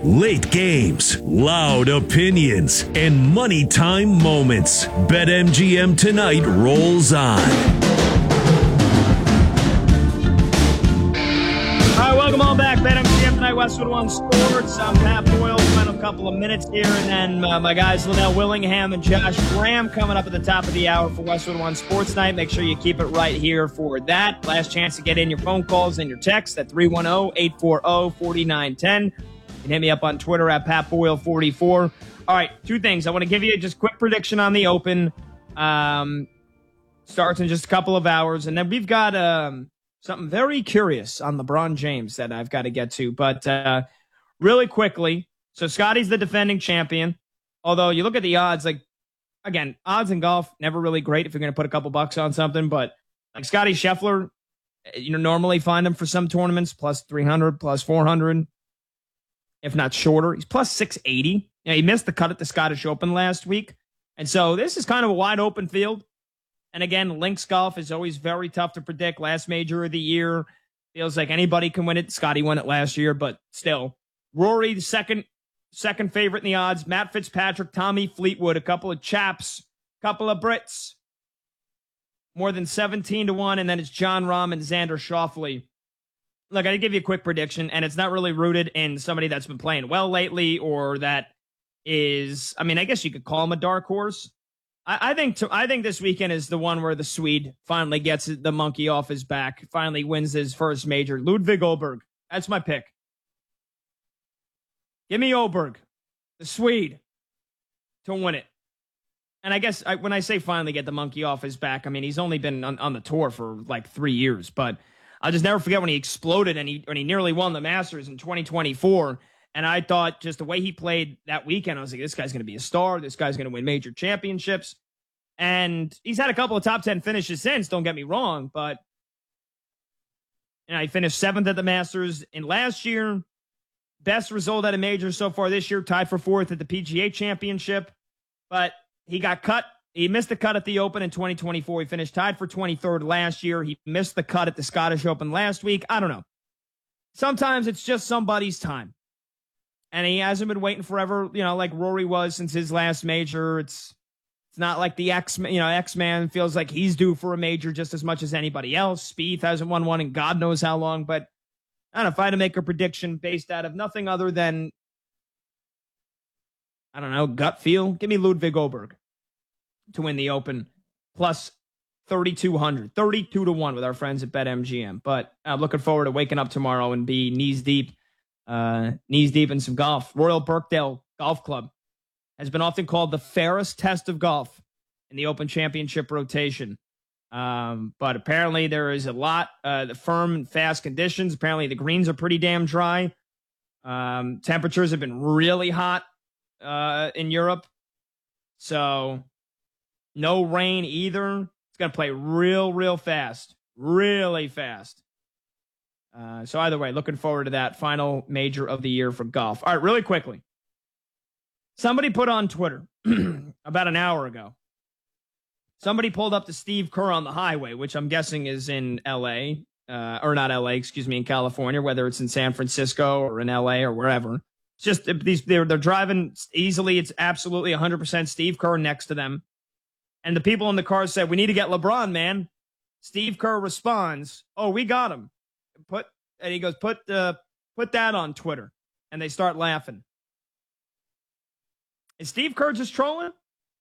Late games, loud opinions, and money time moments. BetMGM tonight rolls on. All right, welcome on back. BetMGM tonight, Westwood One Sports. I'm Pat Boyle. Final couple of minutes here, and then my guys Linnell Willingham and Josh Graham coming up at the top of the hour for Westwood One Sports Night. Make sure you keep it right here for that. Last chance to get in your phone calls and your texts at 310-840-4910. You can hit me up on Twitter at PatBoyle44. All right, two things. I want to give you just quick prediction on the Open. Starts in just a couple of hours, and then we've got something very curious on LeBron James that I've got to get to. But really quickly, so Scotty's the defending champion. Although you look at the odds, like, again, odds in golf, never really great if you're going to put a couple bucks on something. But like Scotty Scheffler, normally find him for some tournaments, plus 300, plus 400, if not shorter. He's plus 680. He missed the cut at the Scottish Open last week. And so this is kind of a wide open field. And again, links golf is always very tough to predict. Last major of the year, feels like anybody can win it. Scotty won it last year, but still. Rory, the second favorite in the odds. Matt Fitzpatrick, Tommy Fleetwood, a couple of chaps, couple of Brits. More than 17-1, and then it's John Rahm and Xander Schauffele. Look, I give you a quick prediction, and it's not really rooted in somebody that's been playing well lately or that is, I guess you could call him a dark horse. I think this weekend is the one where the Swede finally gets the monkey off his back, finally wins his first major. Ludwig Åberg. That's my pick. Give me Åberg, the Swede, to win it. And I guess when I say finally get the monkey off his back, he's only been on the tour for like 3 years. But I'll just never forget when he exploded and he nearly won the Masters in 2024. And I thought just the way he played that weekend, I was like, this guy's going to be a star. This guy's going to win major championships. And he's had a couple of top 10 finishes since, don't get me wrong. But he finished 7th at the Masters in last year. Best result at a major so far this year, tied for 4th at the PGA Championship. But he got cut. He missed the cut at the Open in 2024. He finished tied for 23rd last year. He missed the cut at the Scottish Open last week. I don't know. Sometimes it's just somebody's time. And he hasn't been waiting forever, like Rory was since his last major. It's not like the X-Man feels like he's due for a major just as much as anybody else. Spieth hasn't won one in God knows how long. But I don't know, if I had to make a prediction based out of nothing other than, I don't know, gut feel, give me Ludwig Åberg to win the Open, plus 3,200, 32-1 with our friends at BetMGM. But I'm looking forward to waking up tomorrow and be knees deep in some golf. Royal Birkdale Golf Club has been often called the fairest test of golf in the Open Championship rotation. But apparently there is a lot, the firm and fast conditions. Apparently the greens are pretty damn dry. Temperatures have been really hot in Europe. So no rain either. It's going to play real fast. Really fast. So either way, looking forward to that final major of the year for golf. All right, really quickly. Somebody put on Twitter about an hour ago. Somebody pulled up to Steve Kerr on the highway, which I'm guessing is in L.A., or not L.A., excuse me, in California, whether it's in San Francisco or in L.A. or wherever. It's just they're driving easily. It's absolutely 100% Steve Kerr next to them. And the people in the car said, we need to get LeBron, man. Steve Kerr responds, oh, we got him. And he goes, put that on Twitter. And they start laughing. Is Steve Kerr just trolling?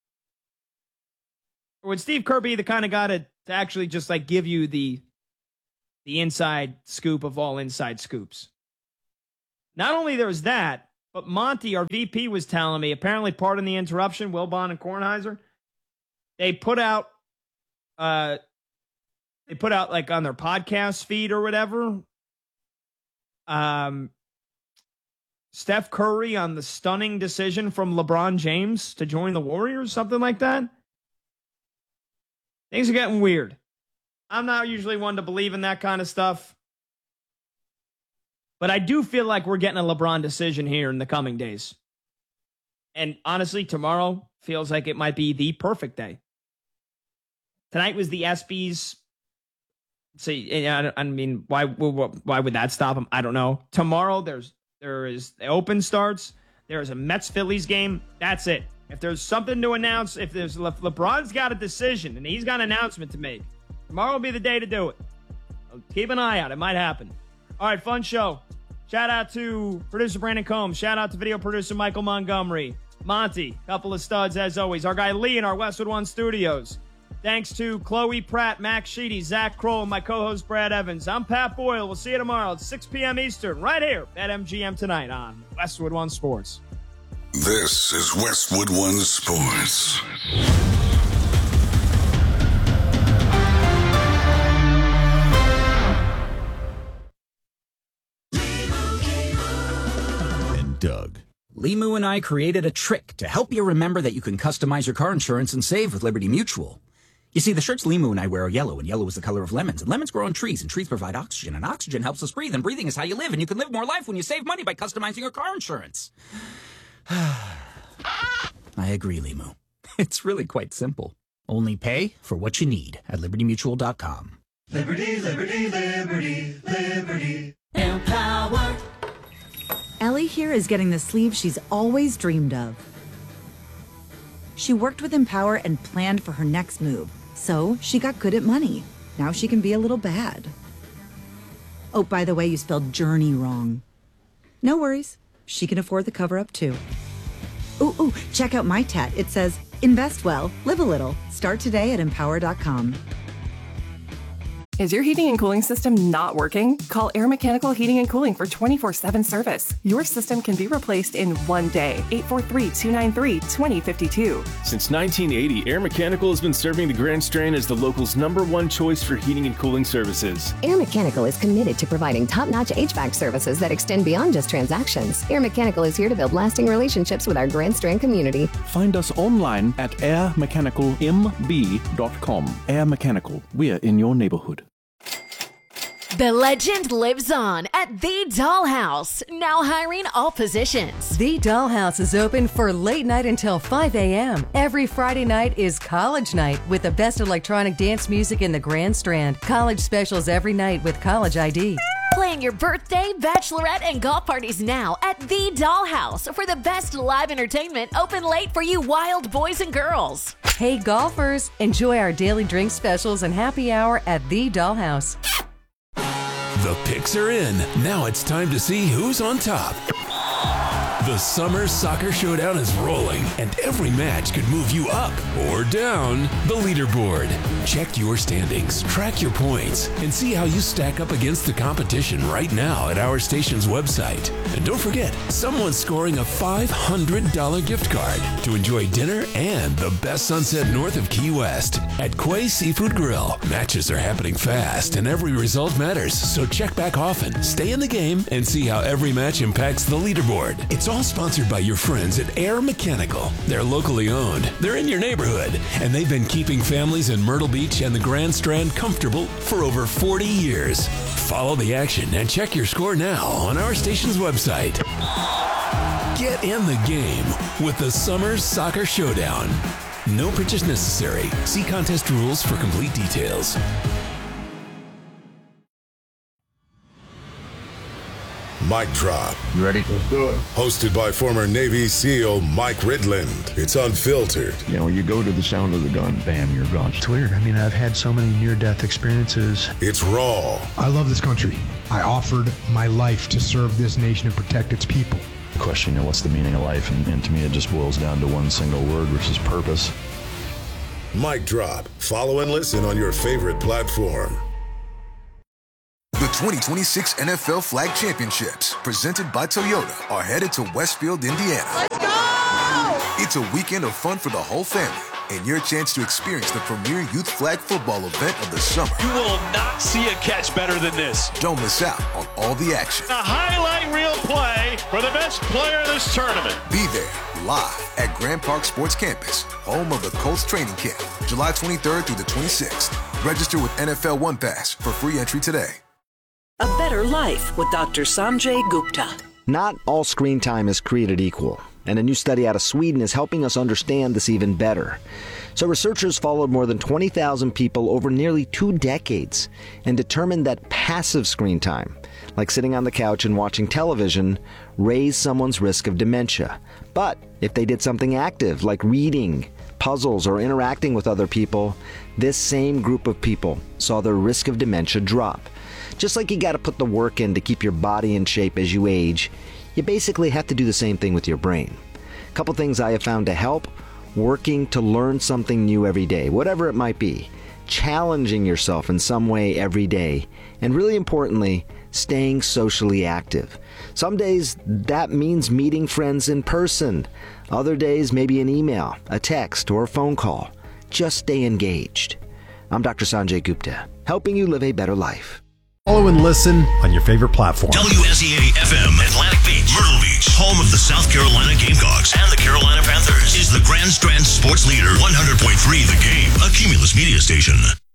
Or would Steve Kerr be the kind of guy to actually just like give you the inside scoop of all inside scoops? Not only there's that, but Monty, our VP, was telling me, apparently, pardon the interruption, Wilbon and Kornheiser, they put out like on their podcast feed or whatever, Steph Curry on the stunning decision from LeBron James to join the Warriors, something like that. Things are getting weird. I'm not usually one to believe in that kind of stuff. But I do feel like we're getting a LeBron decision here in the coming days. And honestly, tomorrow feels like it might be the perfect day. Tonight was the ESPYs. So, I mean, why would that stop him? I don't know. Tomorrow, there's There is the Open starts. There is a Mets-Phillies game. That's it. If there's something to announce, if there's LeBron's got a decision and he's got an announcement to make, tomorrow will be the day to do it. Keep an eye out. It might happen. All right, fun show. Shout out to producer Brandon Combs. Shout out to video producer Michael Montgomery. Monty, couple of studs as always. Our guy Lee in our Westwood One studios. Thanks to Chloe Pratt, Max Sheedy, Zach Kroll, and my co-host Brad Evans. I'm Pat Boyle. We'll see you tomorrow at 6 p.m. Eastern, right here at MGM Tonight on Westwood One Sports. This is Westwood One Sports. And Doug. Limu and I created a trick to help you remember that you can customize your car insurance and save with Liberty Mutual. You see, the shirts Limu and I wear are yellow, and yellow is the color of lemons, and lemons grow on trees, and trees provide oxygen, and oxygen helps us breathe, and breathing is how you live, and you can live more life when you save money by customizing your car insurance. I agree, Limu. It's really quite simple. Only pay for what you need at LibertyMutual.com. Liberty, liberty, liberty, liberty. Empower. Ellie here is getting the sleeve she's always dreamed of. She worked with Empower and planned for her next move, so she got good at money. Now she can be a little bad. Oh, by the way, you spelled journey wrong. No worries. She can afford the cover-up, too. Ooh, check out my tat. It says, invest well, live a little. Start today at Empower.com. Is your heating and cooling system not working? Call Air Mechanical Heating and Cooling for 24/7 service. Your system can be replaced in one day. 843-293-2052. Since 1980, Air Mechanical has been serving the Grand Strand as the local's #1 choice for heating and cooling services. Air Mechanical is committed to providing top-notch HVAC services that extend beyond just transactions. Air Mechanical is here to build lasting relationships with our Grand Strand community. Find us online at airmechanicalmb.com. Air Mechanical, we're in your neighborhood. The legend lives on at The Dollhouse, now hiring all positions. The Dollhouse is open for late night until 5 a.m. Every Friday night is college night with the best electronic dance music in the Grand Strand. College specials every night with College ID. Plan your birthday, bachelorette, and golf parties now at The Dollhouse for the best live entertainment open late for you wild boys and girls. Hey golfers, enjoy our daily drink specials and happy hour at The Dollhouse. The picks are in. Now it's time to see who's on top. The Summer Soccer Showdown is rolling, and every match could move you up or down the leaderboard. Check your standings, track your points, and see how you stack up against the competition right now at our station's website. And don't forget, someone's scoring a $500 gift card to enjoy dinner and the best sunset north of Key West at Quay Seafood Grill. Matches are happening fast, and every result matters, so check back often, stay in the game, and see how every match impacts the leaderboard. It's all sponsored by your friends at Air Mechanical. They're locally owned, they're in your neighborhood, and they've been keeping families in Myrtle Beach and the Grand Strand comfortable for over 40 years. Follow the action and check your score now on our station's website. Get in the game with the Summer Soccer Showdown. No purchase necessary. See contest rules for complete details. Mic Drop. You ready? Let's do it. Hosted by former Navy SEAL Mike Ridland. It's unfiltered. You know, you go to the sound of the gun, bam, you're gone. It's weird. I mean, I've had so many near-death experiences. It's raw. I love this country. I offered my life to serve this nation and protect its people. The question, you know, what's the meaning of life? And to me, it just boils down to one single word, which is purpose. Mic Drop. Follow and listen on your favorite platform. The 2026 NFL Flag Championships, presented by Toyota, are headed to Westfield, Indiana. Let's go! It's a weekend of fun for the whole family, and your chance to experience the premier youth flag football event of the summer. You will not see a catch better than this. Don't miss out on all the action. A highlight reel play for the best player in this tournament. Be there, live at Grand Park Sports Campus, home of the Colts training camp, July 23rd through the 26th. Register with NFL One Pass for free entry today. A better life with Dr. Sanjay Gupta. Not all screen time is created equal, and a new study out of Sweden is helping us understand this even better. So researchers followed more than 20,000 people over nearly 2 decades and determined that passive screen time, like sitting on the couch and watching television, raise someone's risk of dementia. But if they did something active, like reading, puzzles, or interacting with other people, this same group of people saw their risk of dementia drop. Just like you got to put the work in to keep your body in shape as you age, you basically have to do the same thing with your brain. A couple things I have found to help: working to learn something new every day, whatever it might be, challenging yourself in some way every day, and really importantly, staying socially active. Some days that means meeting friends in person. Other days maybe an email, a text, or a phone call. Just stay engaged. I'm Dr. Sanjay Gupta, helping you live a better life. Follow and listen on your favorite platform. WSEA-FM, Atlantic Beach, Myrtle Beach, home of the South Carolina Gamecocks and the Carolina Panthers, is the Grand Strand Sports Leader, 100.3 The Game, a Cumulus media station.